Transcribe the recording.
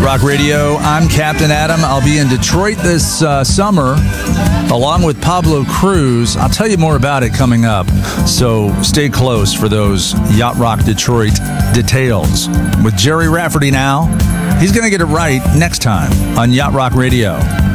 Rock Radio. I'm Captain Adam. I'll be in Detroit this summer along with Pablo Cruz. I'll tell you more about it coming up, so stay close for those Yacht Rock Detroit details. With Jerry Rafferty now, he's going to get it right next time on Yacht Rock Radio.